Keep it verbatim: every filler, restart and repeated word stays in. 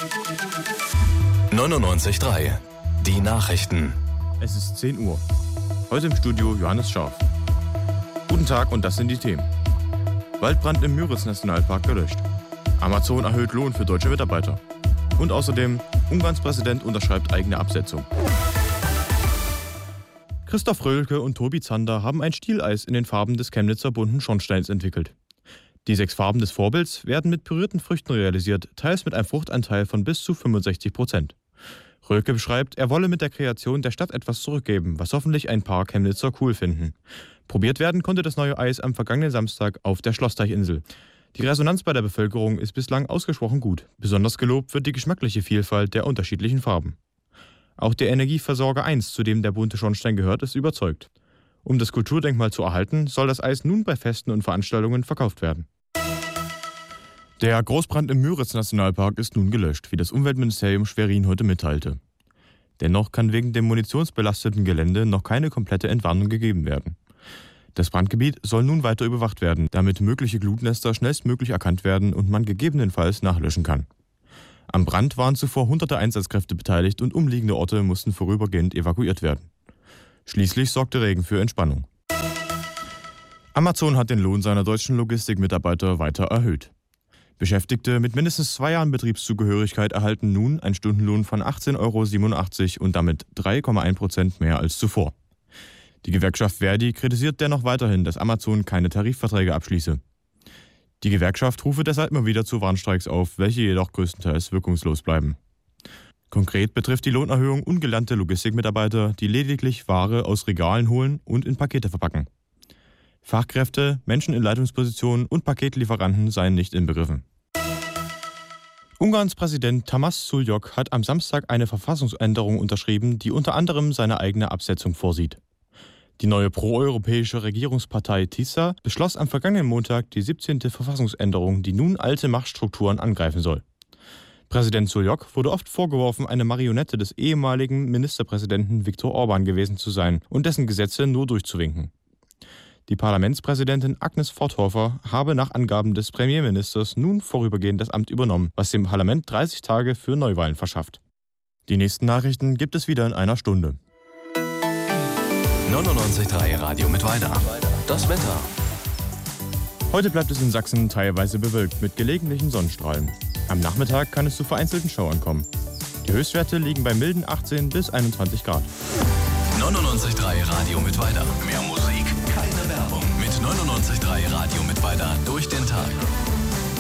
neunundneunzig Komma drei. Die Nachrichten. Es ist zehn Uhr. Heute im Studio Johannes Scharf. Guten Tag und das sind die Themen. Waldbrand im Müritz-Nationalpark gelöscht. Amazon erhöht Lohn für deutsche Mitarbeiter. Und außerdem, Ungarns Präsident unterschreibt eigene Absetzung. Christoph Röhlke und Tobi Zander haben ein Stieleis in den Farben des Chemnitzer bunten Schornsteins entwickelt. Die sechs Farben des Vorbilds werden mit pürierten Früchten realisiert, teils mit einem Fruchtanteil von bis zu fünfundsechzig Prozent. Röhlke beschreibt, er wolle mit der Kreation der Stadt etwas zurückgeben, was hoffentlich ein paar Chemnitzer cool finden. Probiert werden konnte das neue Eis am vergangenen Samstag auf der Schlossteichinsel. Die Resonanz bei der Bevölkerung ist bislang ausgesprochen gut. Besonders gelobt wird die geschmackliche Vielfalt der unterschiedlichen Farben. Auch der Energieversorger eins, zu dem der bunte Schornstein gehört, ist überzeugt. Um das Kulturdenkmal zu erhalten, soll das Eis nun bei Festen und Veranstaltungen verkauft werden. Der Großbrand im Müritz-Nationalpark ist nun gelöscht, wie das Umweltministerium Schwerin heute mitteilte. Dennoch kann wegen dem munitionsbelasteten Gelände noch keine komplette Entwarnung gegeben werden. Das Brandgebiet soll nun weiter überwacht werden, damit mögliche Glutnester schnellstmöglich erkannt werden und man gegebenenfalls nachlöschen kann. Am Brand waren zuvor hunderte Einsatzkräfte beteiligt und umliegende Orte mussten vorübergehend evakuiert werden. Schließlich sorgte Regen für Entspannung. Amazon hat den Lohn seiner deutschen Logistikmitarbeiter weiter erhöht. Beschäftigte mit mindestens zwei Jahren Betriebszugehörigkeit erhalten nun einen Stundenlohn von achtzehn Euro siebenundachtzig und damit drei Komma eins Prozent mehr als zuvor. Die Gewerkschaft Verdi kritisiert dennoch weiterhin, dass Amazon keine Tarifverträge abschließe. Die Gewerkschaft rufe deshalb immer wieder zu Warnstreiks auf, welche jedoch größtenteils wirkungslos bleiben. Konkret betrifft die Lohnerhöhung ungelernte Logistikmitarbeiter, die lediglich Ware aus Regalen holen und in Pakete verpacken. Fachkräfte, Menschen in Leitungspositionen und Paketlieferanten seien nicht inbegriffen. Ungarns Präsident Tamás Sullyok hat am Samstag eine Verfassungsänderung unterschrieben, die unter anderem seine eigene Absetzung vorsieht. Die neue proeuropäische Regierungspartei TISA beschloss am vergangenen Montag die siebzehnte Verfassungsänderung, die nun alte Machtstrukturen angreifen soll. Präsident Sullyok wurde oft vorgeworfen, eine Marionette des ehemaligen Ministerpräsidenten Viktor Orbán gewesen zu sein und dessen Gesetze nur durchzuwinken. Die Parlamentspräsidentin Agnes Forthofer habe nach Angaben des Premierministers nun vorübergehend das Amt übernommen, was dem Parlament dreißig Tage für Neuwahlen verschafft. Die nächsten Nachrichten gibt es wieder in einer Stunde. neunundneunzig Komma drei Radio Mittweida. Das Wetter. Heute bleibt es in Sachsen teilweise bewölkt mit gelegentlichen Sonnenstrahlen. Am Nachmittag kann es zu vereinzelten Schauern kommen. Die Höchstwerte liegen bei milden achtzehn bis einundzwanzig Grad. neunundneunzig Komma drei Radio Mittweida. Mehr Musik, keine Werbung. Mit neunundneunzig Komma drei Radio Mittweida durch den Tag.